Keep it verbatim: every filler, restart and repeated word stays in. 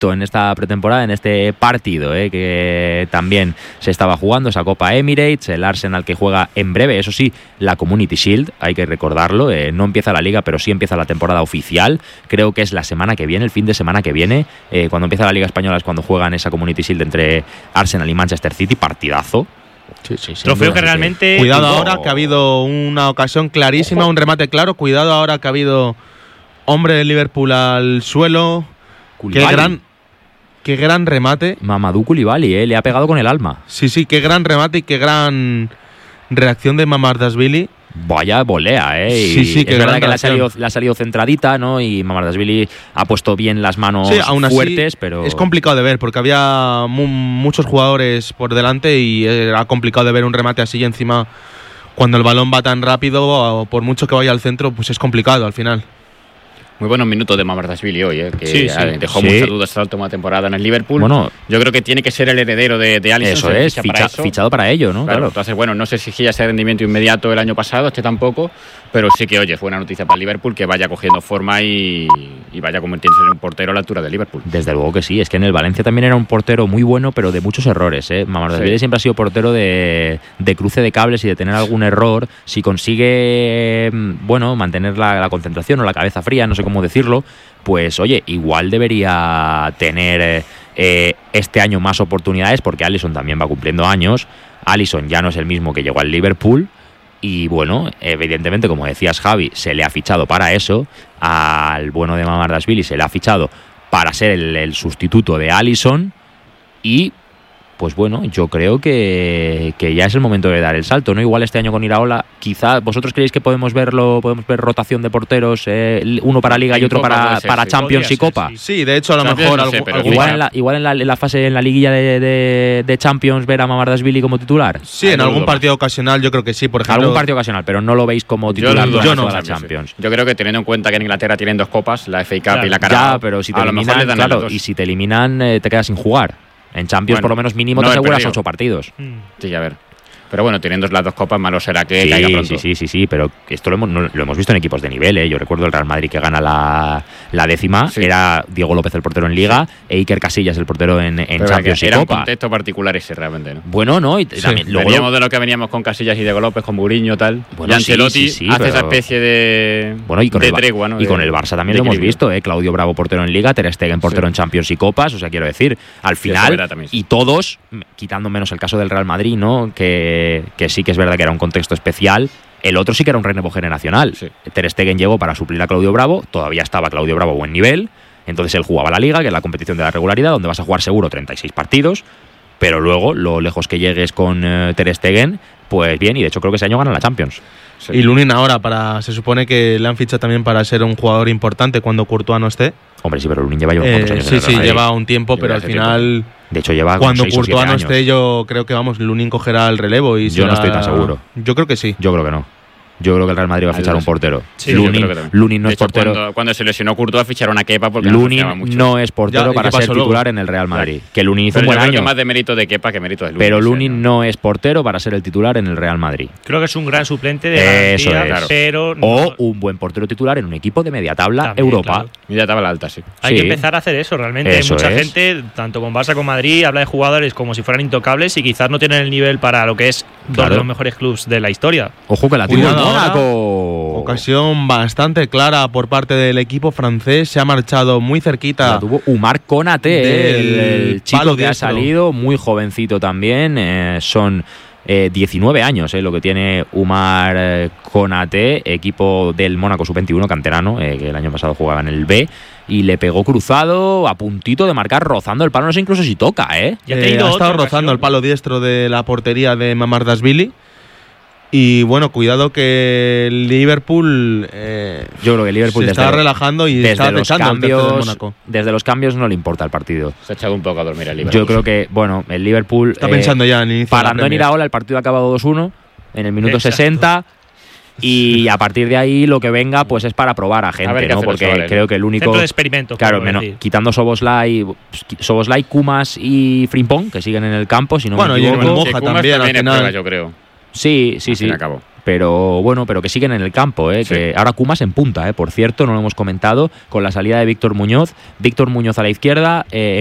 invicto en esta pretemporada, en este partido, ¿eh? Que también se estaba jugando esa Copa Emirates, el Arsenal que juega en breve, eso sí, la Community Shield, hay que recordarlo, eh, no empieza la liga, pero sí empieza la temporada oficial, creo que es la semana que viene, el fin de semana que viene, eh, cuando empieza la Liga Española es cuando juegan esa Community Shield entre Arsenal y Manchester City, partidazo. Sí, sí, Trofeo que realmente... Cuidado ahora que ha habido una ocasión clarísima, un remate claro, cuidado ahora que ha habido hombre de Liverpool al suelo. Qué gran, qué gran remate. Mamadou Koulibaly, eh, le ha pegado con el alma. Sí, sí, qué gran remate y qué gran reacción de Mamardashvili. Vaya volea, ¿eh? Y sí, sí, es verdad que le ha, salido, le ha salido centradita, ¿no? Y Mamardashvili ha puesto bien las manos sí, aún así, fuertes, pero... es complicado de ver porque había mu muchos jugadores por delante y era complicado de ver un remate así y encima cuando el balón va tan rápido, por mucho que vaya al centro, pues es complicado al final. Muy buenos minutos de Mamardashvili hoy, ¿eh? Que sí, sí. dejó sí. muchas dudas esta última temporada en el Liverpool. Bueno, yo creo que tiene que ser el heredero de, de Alisson. Eso es, ficha, para eso. fichado para ello, ¿no? Claro, claro. Entonces, bueno, no se exigía ese rendimiento inmediato el año pasado, este tampoco, pero sí que, oye, fue una noticia para el Liverpool que vaya cogiendo forma y, y vaya convirtiéndose en un portero a la altura del Liverpool. Desde luego que sí, es que en el Valencia también era un portero muy bueno, pero de muchos errores, ¿eh? Mamardashvili sí. siempre ha sido portero de, de cruce de cables y de tener algún error. Si consigue, bueno, mantener la, la concentración o la cabeza fría, no sé cómo decirlo, pues oye, igual debería tener eh, este año más oportunidades porque Alisson también va cumpliendo años. Alisson ya no es el mismo que llegó al Liverpool y bueno, evidentemente, como decías Javi, se le ha fichado para eso. Al bueno de Mamardashvili se le ha fichado para ser el, el sustituto de Alisson y pues bueno, yo creo que, que ya es el momento de dar el salto, ¿no? Igual este año con Iraola, quizá vosotros creéis que podemos verlo, podemos ver rotación de porteros, eh, uno para Liga y otro para, ser, para sí. Champions ser, y Copa. Sí, sí. sí, de hecho a lo Champions mejor no sé, algo, igual, en la, igual en la, en la fase en la liguilla de, de, de Champions ver a Mamardashvili como titular. Sí, Ahí en algún partido más. ocasional yo creo que sí, por ejemplo. Algún partido ocasional, pero no lo veis como titular yo, yo no, la Champions, Champions. Sí. Yo creo que teniendo en cuenta que en Inglaterra tienen dos copas, la F A Cup claro. y la Carabao. Ya, pero si te eliminan, claro, y si te eliminan eh, te quedas sin jugar. En Champions, bueno, por lo menos mínimo, no te aseguras ocho partidos. Sí, a ver. Pero bueno, teniendo las dos copas, malo será que sí, caiga pronto. Sí, sí, sí, sí, pero esto lo hemos, no, lo hemos visto en equipos de nivel, ¿eh? Yo recuerdo el Real Madrid que gana la, la décima, sí. era Diego López el portero en Liga sí. e Iker Casillas el portero en, en Champions y era Copa. Un contexto particular ese realmente, ¿no? Bueno, no, y sí. también luego veníamos de lo que veníamos con Casillas y Diego López, con Mourinho tal. Bueno, y Ancelotti sí, sí, sí, hace pero... esa especie de, bueno, y con de el, tregua, ¿no? Y con el Barça también lo hemos visto, ¿eh? Claudio Bravo portero en Liga, Ter Stegen portero sí. en Champions y Copas, o sea, quiero decir, al final, también, sí. y todos, quitando menos el caso del Real Madrid, ¿no? Que, que sí que es verdad que era un contexto especial, el otro sí que era un relevo generacional. Sí. Ter Stegen llegó para suplir a Claudio Bravo, todavía estaba Claudio Bravo a buen nivel, entonces él jugaba la Liga, que es la competición de la regularidad, donde vas a jugar seguro treinta y seis partidos, pero luego, lo lejos que llegues con uh, Ter Stegen, pues bien, y de hecho creo que ese año gana la Champions. Sí. Y Lunin ahora, para se supone que le han fichado también para ser un jugador importante cuando Courtois no esté. Hombre, sí, pero Lunin lleva unos eh, cuantos años. Sí, sí, lleva un tiempo, lleva pero al final... Tiempo. De hecho, lleva cuando seis Courtois o no años. esté, yo creo que, vamos, Lunin cogerá el relevo y Yo será... no estoy tan seguro. Yo creo que sí. Yo creo que no. Yo creo que el Real Madrid va a fichar un portero. Sí, Lunin, Lunin no de es hecho, portero. Cuando, cuando se lesionó Courtois ficharon a Kepa porque Lunin no, mucho. no es portero ya, para ser titular luego? en el Real Madrid. Claro. Que Lunin hizo pero un buen yo creo año. Que más de mérito de Kepa que mérito de Lunin. Pero Lunin no es portero para ser el titular en el Real Madrid. Creo que es un gran suplente de Eso garantía, es. pero no. O un buen portero titular en un equipo de media tabla También, Europa. Claro. Media tabla alta, sí. Hay sí. que empezar a hacer eso realmente. Eso Mucha es. gente, tanto con Barça como con Madrid, habla de jugadores como si fueran intocables y quizás no tienen el nivel para lo que es claro. dos de los mejores clubes de la historia. Ojo que la tuvo el Mónaco. Ocasión bastante clara por parte del equipo francés. Se ha marchado muy cerquita. La tuvo Umar Konaté, el, el chico que ha salido, muy jovencito también. Eh, son eh, diecinueve años eh, lo que tiene Umar eh, Konaté, equipo del Mónaco sub veintiuno canterano, eh, que el año pasado jugaba en el B. Y le pegó cruzado, a puntito de marcar, rozando el palo. No sé incluso si toca, ¿eh? Ya eh, ha estado rozando el palo diestro de la portería de Mamardashvili. Y bueno, cuidado que el Liverpool eh, yo creo que el Liverpool se desde está lo, relajando y desde está los acechando cambios, al Mónaco. Desde los cambios no le importa el partido. Se ha echado un poco a dormir el Liverpool. Yo creo que, bueno, el Liverpool está eh, pensando ya en el inicio parando de la en Iraola, el partido ha acabado dos uno en el minuto Exacto. sesenta. Y a partir de ahí lo que venga pues es para probar a gente, a ¿no? Porque chavales, creo que el único centro de experimento, claro, menos, quitando Soboslai, Soboslai, Kumas y Frimpong que siguen en el campo, si no bueno, me equivoco. y el Moja también, también al final, prueba, yo creo. Sí, sí, sí. Acabó. pero bueno, pero que siguen en el campo, ¿eh? Sí. Que ahora Kumas en punta, ¿eh? Por cierto, no lo hemos comentado, con la salida de Víctor Muñoz, Víctor Muñoz a la izquierda, eh,